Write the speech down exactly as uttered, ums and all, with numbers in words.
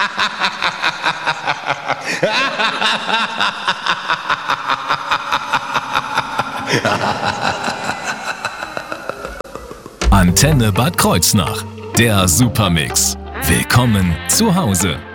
Antenne Bad Kreuznach, der Supermix. Willkommen zu Hause.